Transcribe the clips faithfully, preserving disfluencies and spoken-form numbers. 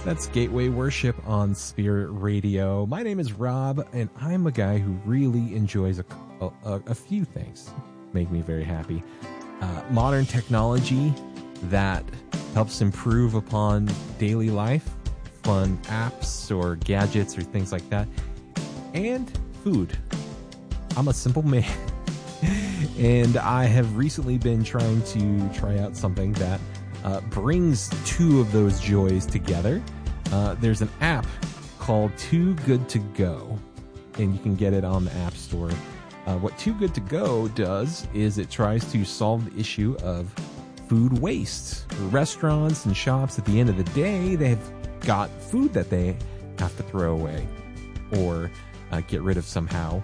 That's Gateway Worship on Spirit Radio. My name is Rob, and I'm a guy who really enjoys a, a, a few things make me very happy. Uh, modern technology that helps improve upon daily life, fun apps or gadgets or things like that, and food. I'm a simple man, and I have recently been trying to try out something that uh, brings two of those joys together. Uh, there's an app called Too Good To Go, and you can get it on the App Store. Uh, what Too Good To Go does is it tries to solve the issue of food waste. Restaurants and shops, at the end of the day, they've got food that they have to throw away or uh, get rid of somehow.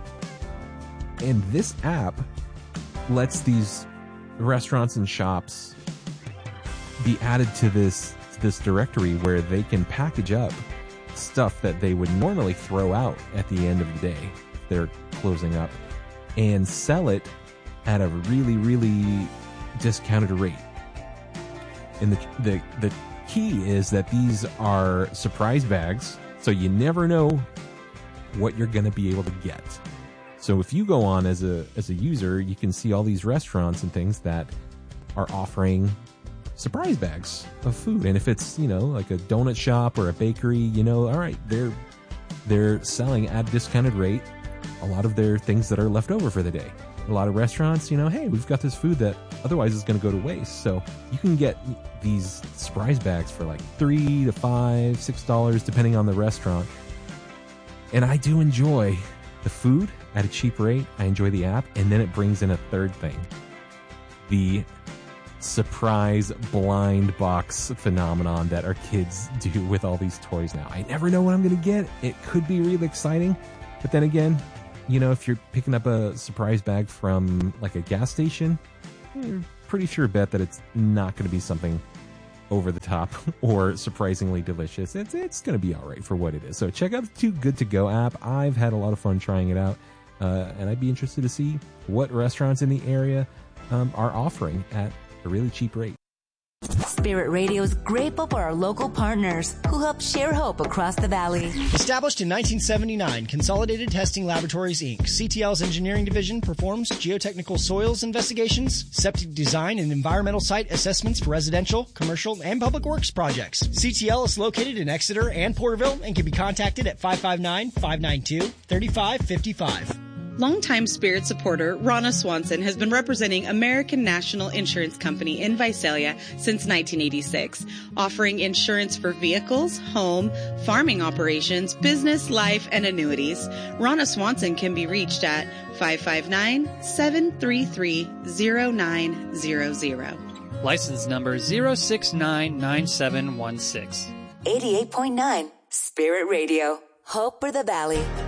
And this app lets these restaurants and shops be added to this this directory where they can package up stuff that they would normally throw out at the end of the day. They're closing up, and sell it at a really, really discounted rate. And the the the key is that these are surprise bags, so you never know what you're going to be able to get. So if you go on as a as a user, you can see all these restaurants and things that are offering surprise bags of food. And if it's, you know, like a donut shop or a bakery, you know, all right, they're they're selling at a discounted rate a lot of their things that are left over for the day. A lot of restaurants, you know, hey, we've got this food that otherwise is going to go to waste. So you can get these surprise bags for like three to five, six dollars, depending on the restaurant. And I do enjoy the food at a cheap rate. I enjoy the app. And then it brings in a third thing. The surprise blind box phenomenon that our kids do with all these toys now. I never know what I'm going to get. It could be really exciting. But then again, you know, if you're picking up a surprise bag from like a gas station, you're pretty sure bet that it's not going to be something over the top or surprisingly delicious. It's it's going to be all right for what it is. So check out the Too Good To Go app. I've had a lot of fun trying it out, uh, and I'd be interested to see what restaurants in the area um, are offering at a really cheap rate. Spirit Radio is grateful for our local partners who help share hope across the valley. Established in nineteen seventy-nine, Consolidated Testing Laboratories, Incorporated, C T L's engineering division performs geotechnical soils investigations, septic design, and environmental site assessments for residential, commercial, and public works projects. C T L is located in Exeter and Porterville and can be contacted at five five nine, five nine two, three five five five. Longtime Spirit supporter Ronna Swanson has been representing American National Insurance Company in Visalia since nineteen eighty-six, offering insurance for vehicles, home, farming operations, business, life, and annuities. Ronna Swanson can be reached at five five nine, seven three three, zero nine zero zero. License number zero six nine nine seven one six. eighty-eight point nine Spirit Radio. Hope for the Valley.